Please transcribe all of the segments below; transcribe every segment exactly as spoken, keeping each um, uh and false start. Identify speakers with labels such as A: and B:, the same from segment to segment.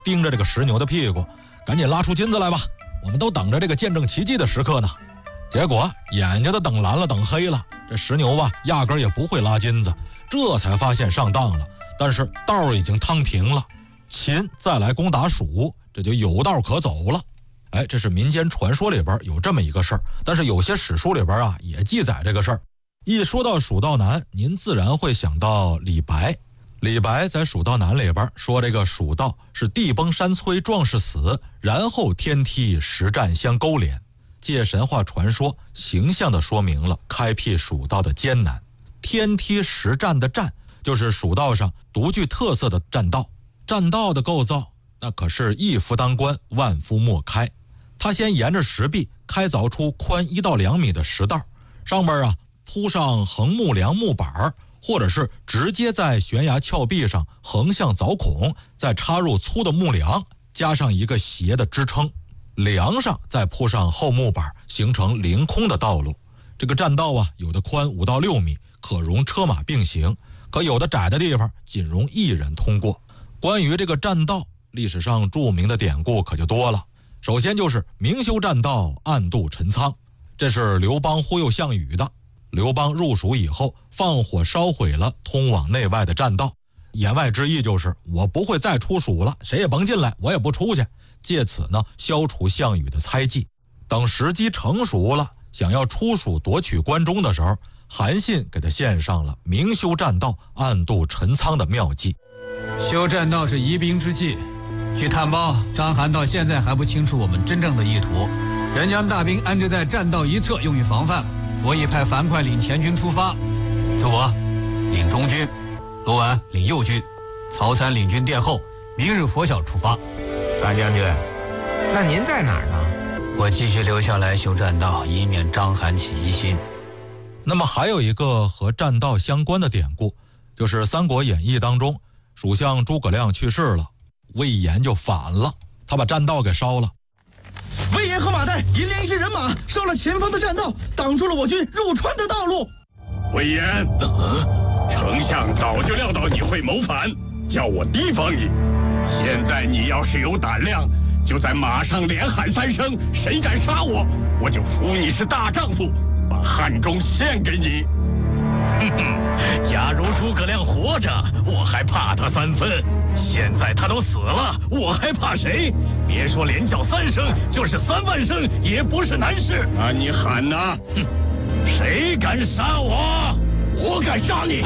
A: 盯着这个石牛的屁股，赶紧拉出金子来吧，我们都等着这个见证奇迹的时刻呢。结果眼睛都等蓝了等黑了，这石牛吧压根也不会拉金子，这才发现上当了。但是道已经趟平了，秦再来攻打蜀，这就有道可走了。哎，这是民间传说里边有这么一个事儿，但是有些史书里边啊也记载这个事儿。一说到蜀道难，您自然会想到李白。李白在《蜀道难》里边说，这个蜀道是地崩山摧壮士死，然后天梯石栈相勾连，借神话传说形象地说明了开辟蜀道的艰难。天梯石栈的栈就是蜀道上独具特色的栈道，栈道的构造那可是一夫当关，万夫莫开。他先沿着石壁开凿出宽一到两米的石道，上面啊铺上横木梁木板，或者是直接在悬崖峭壁上横向凿孔，再插入粗的木梁，加上一个斜的支撑，梁上再铺上厚木板，形成凌空的道路。这个栈道啊，有的宽五到六米，可容车马并行，可有的窄的地方仅容一人通过。关于这个栈道，历史上著名的典故可就多了。首先就是明修栈道，暗度陈仓，这是刘邦忽悠项羽的。刘邦入蜀以后，放火烧毁了通往内外的栈道，言外之意就是我不会再出蜀了，谁也甭进来，我也不出去，借此呢消除项羽的猜忌。等时机成熟了，想要出蜀夺取关中的时候，韩信给他献上了明修栈道，暗度陈仓的妙计。
B: 修栈道是疑兵之计，据探报，章邯到现在还不清楚我们真正的意图，仍将大兵安置在栈道一侧，用于防范。我已派樊哙领前军出发，就我领中军，卢绾领右军，曹参领军殿后，明日拂晓出发。
C: 大将军，那您在哪儿呢？
B: 我继续留下来修栈道，以免章邯起疑心。
A: 那么还有一个和栈道相关的典故，就是《三国演义》当中，蜀相诸葛亮去世了，魏延就反了，他把栈道给烧了。
D: 魏延和马岱引领一支人马烧了前方的栈道，挡住了我军入川的道路。
E: 魏延，呃、丞相早就料到你会谋反，叫我提防你。现在你要是有胆量，就在马上连喊三声，谁敢杀我，我就服你是大丈夫，把汉中献给你。
F: 哼哼，假如诸葛亮活着，我还怕他三分；现在他都死了，我还怕谁？别说连叫三声，就是三万声也不是难事。
E: 那你喊呐！
F: 哼，谁敢杀我？
E: 我敢杀你！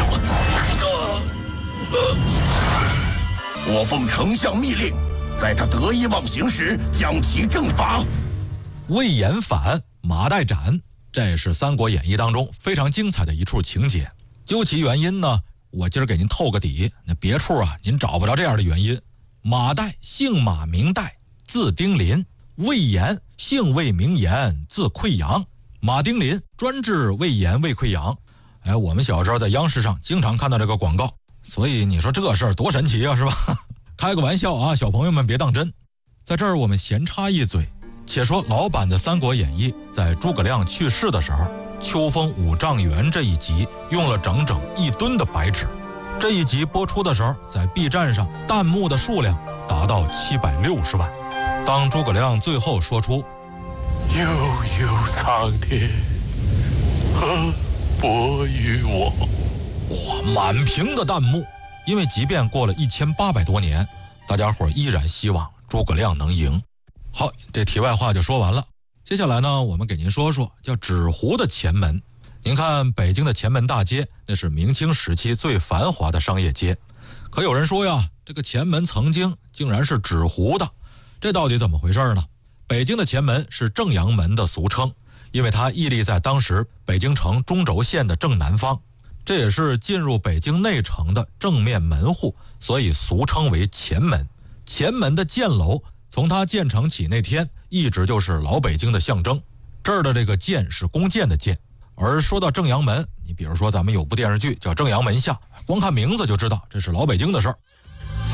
E: 我奉丞相密令，在他得意忘形时将其正法。
A: 魏延反，马岱斩。这是《三国演义》当中非常精彩的一处情节。究其原因呢，我今儿给您透个底，那别处啊您找不着这样的原因。马岱姓马名岱，字丁林；魏延姓魏名延，字溃疡。马丁林专治胃炎、胃溃疡。哎，我们小时候在央视上经常看到这个广告，所以你说这事儿多神奇啊，是吧？开个玩笑啊，小朋友们别当真。在这儿我们闲插一嘴，且说老版的《三国演义》在诸葛亮去世的时候，秋风五丈原这一集用了整整一吨的白纸。这一集播出的时候，在 B 站上弹幕的数量达到七百六十万。当诸葛亮最后说出
G: “悠悠苍天，何薄于我”，
A: 哇，满屏的弹幕。因为即便过了一千八百多年，大家伙依然希望诸葛亮能赢。好，这题外话就说完了。接下来呢，我们给您说说叫纸糊的前门。您看北京的前门大街，那是明清时期最繁华的商业街。可有人说呀，这个前门曾经竟然是纸糊的，这到底怎么回事呢？北京的前门是正阳门的俗称，因为它屹立在当时北京城中轴线的正南方，这也是进入北京内城的正面门户，所以俗称为前门。前门的建楼从它建成起那天，一直就是老北京的象征。这儿的这个建是弓箭的箭。而说到正阳门，你比如说咱们有部电视剧叫《正阳门下》，光看名字就知道这是老北京的事儿。